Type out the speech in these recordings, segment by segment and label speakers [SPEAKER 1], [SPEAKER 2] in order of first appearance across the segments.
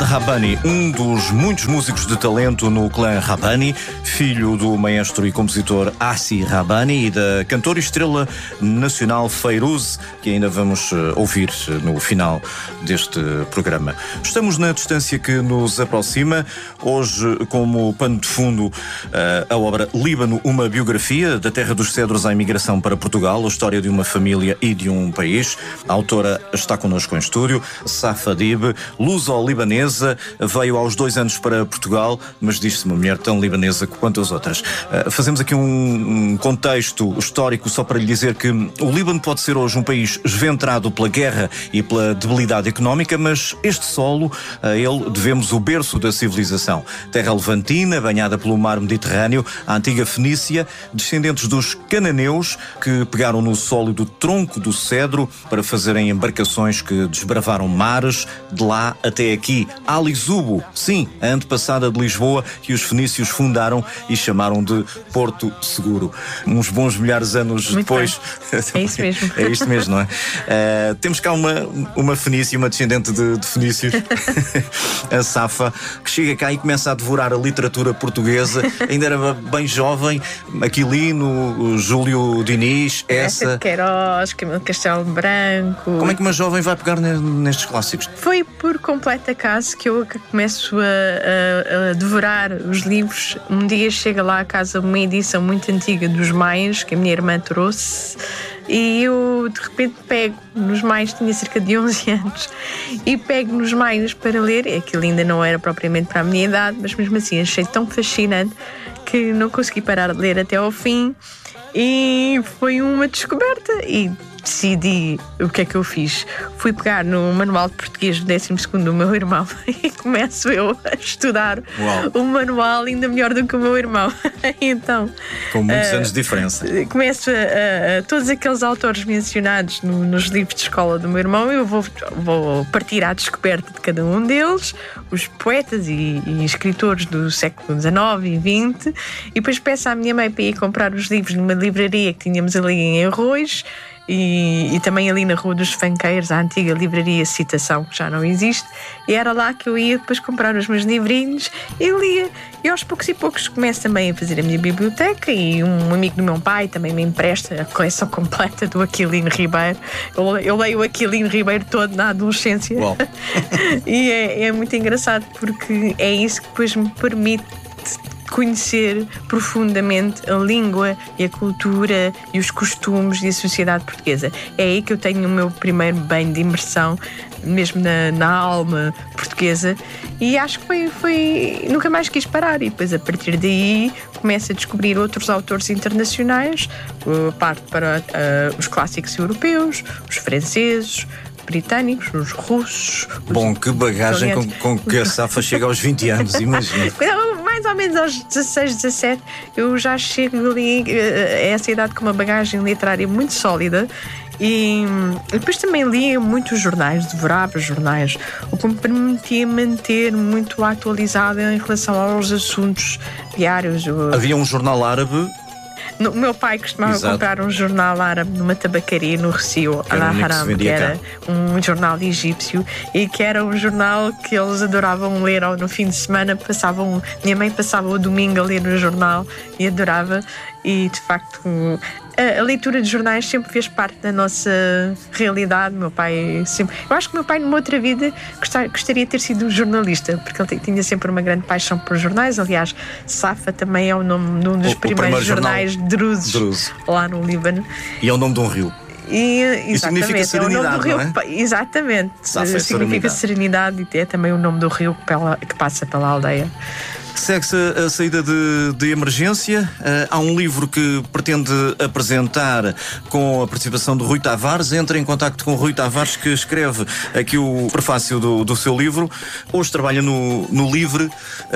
[SPEAKER 1] Rabbani, um dos muitos músicos de talento no clã Rabbani, filho do maestro e compositor Assi Rabbani e da cantora e estrela nacional Fairuz, que ainda vamos ouvir no final deste programa. Estamos na distância que nos aproxima, hoje como pano de fundo a obra Líbano, uma biografia da terra dos cedros à imigração para Portugal, a história de uma família e de um país. A autora está connosco em estúdio, Safa Dib, luso-libanesa, veio aos 2 anos para Portugal, mas diz-se uma mulher tão libanesa quanto as outras. Fazemos aqui um contexto histórico só para lhe dizer que o Líbano pode ser hoje um país esventrado pela guerra e pela debilidade económica, mas este solo, a ele devemos o berço da civilização. Terra levantina, banhada pelo mar Mediterrâneo, a antiga Fenícia, descendentes dos cananeus que pegaram no sólido tronco do cedro para fazerem embarcações que desbravaram mares de lá até aqui. Ali Zubo, sim, a antepassada de Lisboa, que os fenícios fundaram e chamaram de Porto Seguro. Uns bons milhares de anos
[SPEAKER 2] muito
[SPEAKER 1] depois.
[SPEAKER 2] É isso mesmo.
[SPEAKER 1] É isto mesmo, não é? Temos cá uma fenícia, uma descendente de fenícios, a Safa, que chega cá e começa a devorar a literatura portuguesa. Ainda era bem jovem, Aquilino, Júlio Diniz, essa
[SPEAKER 2] de Queiroz, Camilo Castelo Branco.
[SPEAKER 1] Como é que uma jovem vai pegar nestes clássicos?
[SPEAKER 2] Foi por completo acaso que eu começo a devorar os livros. Um dia chega lá a casa uma edição muito antiga dos Maias, que a minha irmã trouxe, e eu de repente pego nos Maias, tinha cerca de 11 anos, e pego nos Maias para ler. Aquilo ainda não era propriamente para a minha idade, mas mesmo assim achei tão fascinante que não consegui parar de ler até ao fim. E foi uma descoberta e decidi o que é que eu fiz. Fui pegar no manual de português do 12º do meu irmão e começo eu a estudar o manual ainda melhor do que o meu irmão. Então,
[SPEAKER 1] com muitos anos de diferença.
[SPEAKER 2] Começo a todos aqueles autores mencionados nos livros de escola do meu irmão, eu vou partir à descoberta de cada um deles, os poetas e escritores do século XIX e XX, e depois peço à minha mãe para ir comprar os livros numa livraria que tínhamos ali em Arroz. E também ali na Rua dos Fanqueiros, a antiga livraria Citação, que já não existe, e era lá que eu ia depois comprar os meus livrinhos e lia. E aos poucos e poucos começo também a fazer a minha biblioteca, e um amigo do meu pai também me empresta a coleção completa do Aquilino Ribeiro. Eu leio o Aquilino Ribeiro todo na adolescência. E é muito engraçado porque é isso que depois me permite conhecer profundamente a língua e a cultura e os costumes e a sociedade portuguesa. É aí que eu tenho o meu primeiro banho de imersão, mesmo na alma portuguesa, e acho que foi nunca mais quis parar. E depois, a partir daí, começo a descobrir outros autores internacionais, parto para os clássicos europeus, os franceses, britânicos, os russos.
[SPEAKER 1] Bom, que bagagem com que a Safa chega aos 20 anos, imagina.
[SPEAKER 2] Mais ou menos aos 16, 17, eu já chego ali a essa idade com uma bagagem literária muito sólida. E depois também lia muitos jornais, devorava jornais, o que me permitia manter muito atualizada em relação aos assuntos diários.
[SPEAKER 1] Havia um jornal árabe.
[SPEAKER 2] O meu pai costumava comprar um jornal árabe numa tabacaria no Recio, Al-Haram, que era um jornal egípcio, e que era um jornal que eles adoravam ler no fim de semana. Minha mãe passava o domingo a ler no jornal e adorava. E de facto a leitura de jornais sempre fez parte da nossa realidade. Meu pai sempre... Eu acho que meu pai numa outra vida gostaria de ter sido um jornalista, porque ele tinha sempre uma grande paixão por jornais. Aliás, Safa também é o nome de um dos primeiros jornais drusos lá no Líbano.
[SPEAKER 1] E é o nome de um rio.
[SPEAKER 2] E
[SPEAKER 1] significa serenidade,
[SPEAKER 2] é o nome do rio,
[SPEAKER 1] não é?
[SPEAKER 2] Exatamente. Significa serenidade, e é também o nome do rio que passa pela aldeia.
[SPEAKER 1] Segue-se a saída de emergência. Há um livro que pretende apresentar com a participação de Rui Tavares. Entra em contacto com o Rui Tavares, que escreve aqui o prefácio do seu livro. Hoje trabalha no LIVRE,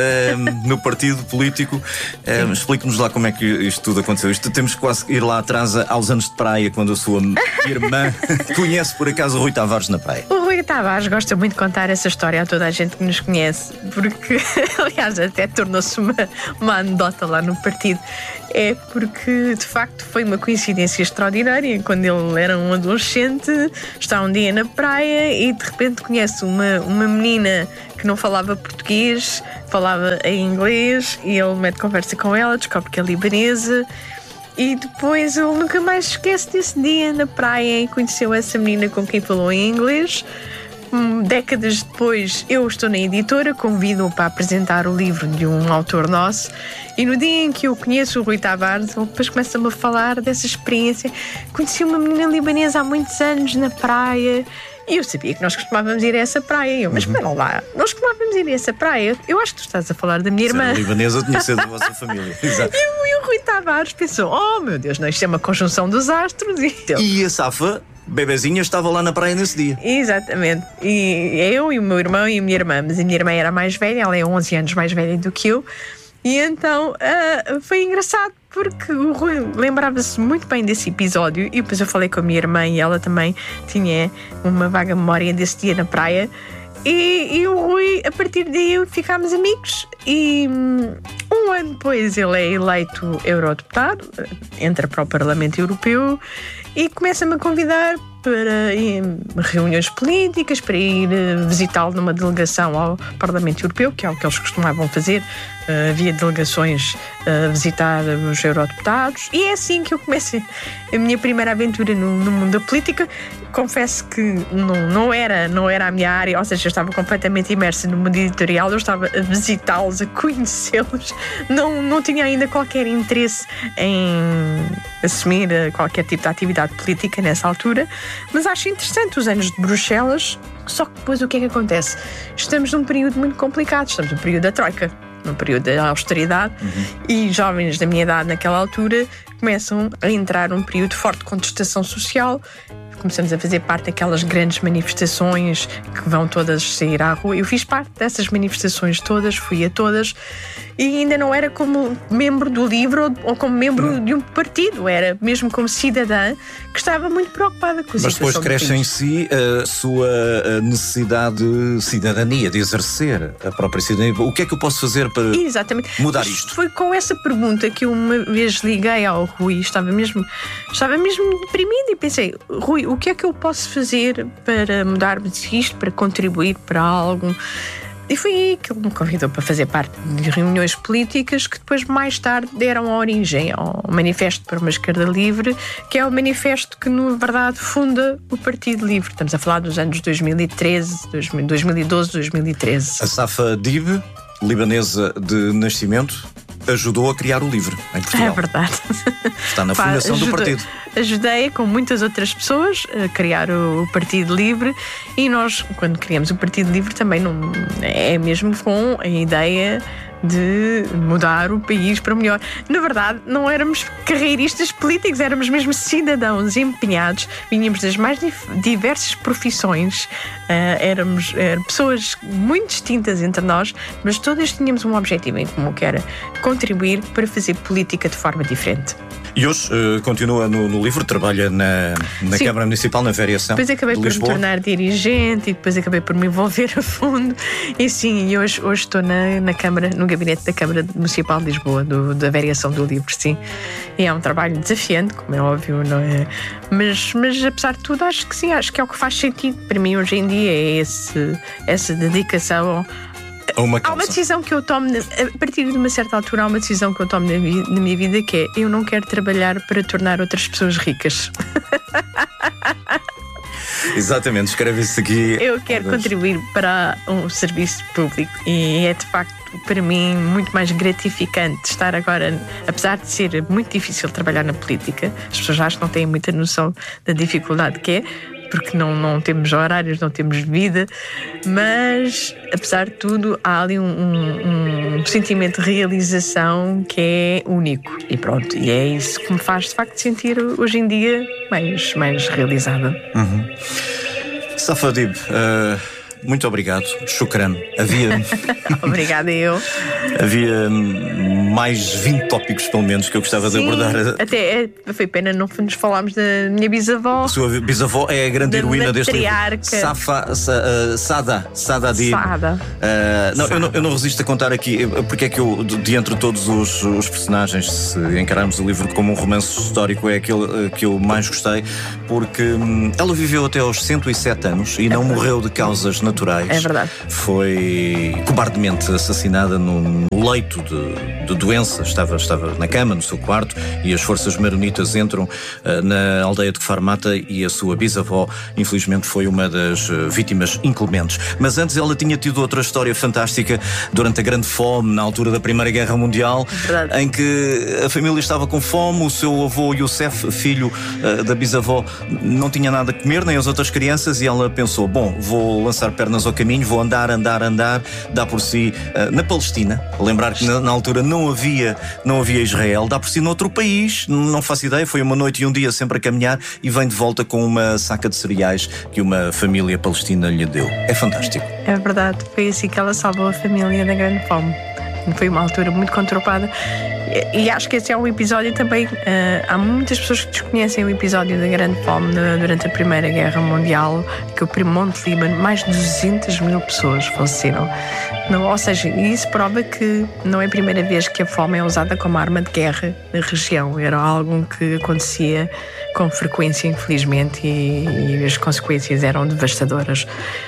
[SPEAKER 1] no partido político. Explique-nos lá como é que isto tudo aconteceu. Temos que quase ir lá atrás aos anos de praia, quando a sua irmã conhece por acaso o Rui Tavares na praia.
[SPEAKER 2] O Rui Tavares gosta muito de contar essa história a toda a gente que nos conhece, porque, aliás, até tornou-se uma anedota lá no partido. É porque, de facto, foi uma coincidência extraordinária. Quando ele era um adolescente, está um dia na praia e de repente conhece uma menina que não falava português, falava em inglês, e ele mete conversa com ela, descobre que é libanesa. E depois ele nunca mais se esquece desse dia na praia e conheceu essa menina com quem falou em inglês. Décadas depois, eu estou na editora, convido-o para apresentar o livro de um autor nosso, e no dia em que eu conheço o Rui Tavares, ele depois começa-me a falar dessa experiência. Conheci uma menina libanesa há muitos anos na praia, e eu sabia que nós costumávamos ir a essa praia. Mas espera lá, nós costumávamos ir a essa praia. Eu acho que tu estás a falar da minha irmã.
[SPEAKER 1] Se era libanesa, tinha sido da vossa família. Exato.
[SPEAKER 2] E o Rui Tavares pensou: oh meu Deus, não, isto é uma conjunção dos astros.
[SPEAKER 1] E a Safa, bebezinha, estava lá na praia nesse dia.
[SPEAKER 2] Exatamente. E eu e o meu irmão e a minha irmã. Mas a minha irmã era mais velha, ela é 11 anos mais velha do que eu. E então foi engraçado, porque o Rui lembrava-se muito bem desse episódio. E depois eu falei com a minha irmã e ela também tinha uma vaga memória desse dia na praia. E o Rui, a partir daí, ficámos amigos. E um ano depois ele é eleito eurodeputado, entra para o Parlamento Europeu e começa-me a convidar para reuniões políticas, para ir visitá-lo numa delegação ao Parlamento Europeu, que é o que eles costumavam fazer. Havia delegações a visitar os eurodeputados, e é assim que eu comecei a minha primeira aventura no mundo da política. Confesso que não era a minha área, ou seja, eu estava completamente imersa no mundo editorial, eu estava a visitá-los, a conhecê-los, não tinha ainda qualquer interesse em assumir qualquer tipo de atividade política nessa altura, mas acho interessante os anos de Bruxelas. Só que depois o que é que acontece? Estamos num período muito complicado, estamos num período da Troika, num período da austeridade, e jovens da minha idade naquela altura começam a entrar num período de forte contestação social. Começamos a fazer parte daquelas grandes manifestações que vão todas sair à rua. Eu fiz parte dessas manifestações todas, fui a todas, e ainda não era como membro do livro ou como membro de um partido, era mesmo como cidadã que estava muito preocupada com a situação.
[SPEAKER 1] Mas depois cresce em si a sua necessidade de cidadania, de exercer a própria cidadania. O que é que eu posso fazer para mudar isto?
[SPEAKER 2] Foi com essa pergunta que eu uma vez liguei ao Rui, estava mesmo deprimida, e pensei: Rui, o que é que eu posso fazer para mudar-me isto, para contribuir para algo? E foi aí que ele me convidou para fazer parte de reuniões políticas que depois, mais tarde, deram a origem ao Manifesto para uma Esquerda Livre, que é o manifesto que, na verdade, funda o Partido Livre. Estamos a falar dos anos 2013, 2012, 2013.
[SPEAKER 1] A Safa Dib, libanesa de nascimento, ajudou a criar o Livre em Portugal.
[SPEAKER 2] É verdade.
[SPEAKER 1] Está na fundação do partido.
[SPEAKER 2] Ajudei, com muitas outras pessoas, a criar o Partido Livre, e nós, quando criamos o Partido Livre, também não é mesmo com a ideia de mudar o país para melhor. Na verdade, não éramos carreiristas políticos, éramos mesmo cidadãos empenhados, vinhamos das mais diversas profissões, éramos pessoas muito distintas entre nós, mas todas tínhamos um objetivo em comum, que era contribuir para fazer política de forma diferente.
[SPEAKER 1] E hoje continua no Livre, trabalha na Câmara Municipal, na Variação.
[SPEAKER 2] Depois acabei por me tornar dirigente e depois acabei por me envolver a fundo. E sim, hoje estou na Câmara, no gabinete da Câmara Municipal de Lisboa, da Variação do Livre, sim. E é um trabalho desafiante, como é óbvio, não é? Mas apesar de tudo, acho que sim, acho que é o que faz sentido para mim hoje em dia, é essa dedicação. Há uma decisão que eu tomo, a partir de uma certa altura, há uma decisão que eu tomo na minha vida, que é: eu não quero trabalhar para tornar outras pessoas ricas.
[SPEAKER 1] Exatamente, escreve-se aqui.
[SPEAKER 2] Eu quero contribuir para um serviço público, e é de facto para mim muito mais gratificante estar agora, apesar de ser muito difícil trabalhar na política. As pessoas acham que não têm muita noção da dificuldade que é, porque não temos horários, não temos vida, mas apesar de tudo há ali um sentimento de realização que é único, e pronto, e é isso que me faz de facto sentir hoje em dia mais realizada.
[SPEAKER 1] Safa Dib, muito obrigado. Shukran.
[SPEAKER 2] Obrigada eu.
[SPEAKER 1] Havia mais 20 tópicos, pelo menos, que eu gostava de abordar.
[SPEAKER 2] Até foi pena não nos falarmos da minha bisavó.
[SPEAKER 1] A sua bisavó é a grande heroína deste livro. Sada Dib. Eu não resisto a contar aqui porque é que eu, de entre todos os personagens, se encararmos o livro como um romance histórico, é aquele que eu mais gostei, porque ela viveu até aos 107 anos e não morreu de causas naturais. naturais.
[SPEAKER 2] É verdade.
[SPEAKER 1] Foi cobardemente assassinada num leito de doença. Estava na cama, no seu quarto, e as forças maronitas entram na aldeia de Kfar-Mata, e a sua bisavó, infelizmente, foi uma das vítimas inclementes. Mas antes ela tinha tido outra história fantástica durante a Grande Fome, na altura da Primeira Guerra Mundial, em que a família estava com fome. O seu avô Youssef, filho da bisavó, não tinha nada a comer, nem as outras crianças, e ela pensou: bom, vou lançar pernas ao caminho, vou andar, dá por si na Palestina. Lembrar que na altura não havia Israel, dá por si noutro país, não faço ideia. Foi uma noite e um dia sempre a caminhar, e vem de volta com uma saca de cereais que uma família palestina lhe deu. É fantástico.
[SPEAKER 2] É verdade, foi assim que ela salvou a família da Grande Fome. Foi uma altura muito conturbada. E acho que esse é um episódio também. Há muitas pessoas que desconhecem o episódio da Grande Fome durante a Primeira Guerra Mundial, que o Monte Líbano, mais de 200.000 pessoas faleceram. Ou seja, isso prova que não é a primeira vez que a fome é usada como arma de guerra na região. Era algo que acontecia com frequência, infelizmente, e as consequências eram devastadoras.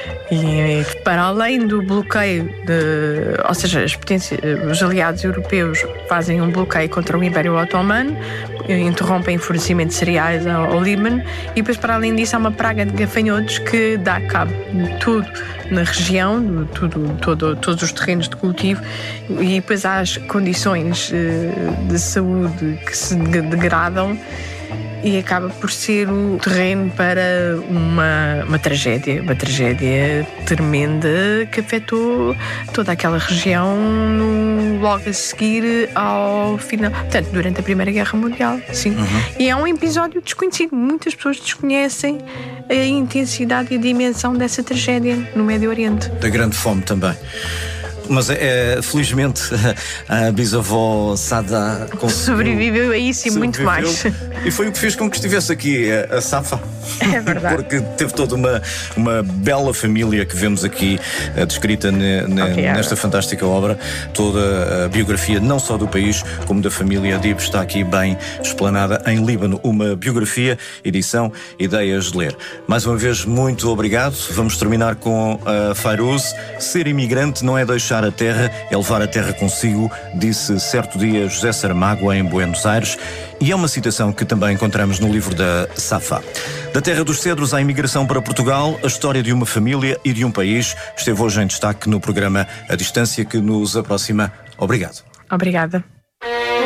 [SPEAKER 2] E para além do bloqueio, ou seja, os aliados europeus fazem um bloqueio contra o Império Otomano, interrompem o fornecimento de cereais ao Líbano, e depois, para além disso, há uma praga de gafanhotos que dá cabo de tudo na região, todos os terrenos de cultivo, e depois há as condições de saúde que se degradam, e acaba por ser o terreno para uma tragédia tremenda que afetou toda aquela região logo a seguir ao final, portanto, durante a Primeira Guerra Mundial, sim. E é um episódio desconhecido. Muitas pessoas desconhecem a intensidade e a dimensão dessa tragédia no Médio Oriente.
[SPEAKER 1] Da Grande Fome também. Mas felizmente a bisavó Sada
[SPEAKER 2] sobreviveu a isso e muito mais.
[SPEAKER 1] E foi o que fez com que estivesse aqui a Safa.
[SPEAKER 2] É verdade.
[SPEAKER 1] Porque teve toda uma bela família que vemos aqui descrita nesta fantástica obra. Toda a biografia, não só do país, como da família Adib, está aqui bem explanada em Líbano. Uma biografia, edição Ideias de Ler. Mais uma vez, muito obrigado. Vamos terminar com Fairuz. Ser imigrante não é deixar a terra, é levar a terra consigo, disse certo dia José Saramago em Buenos Aires, e é uma citação que também encontramos no livro da Safa. Da terra dos cedros à imigração para Portugal, a história de uma família e de um país esteve hoje em destaque no programa A Distância, que nos aproxima. Obrigado.
[SPEAKER 2] Obrigada.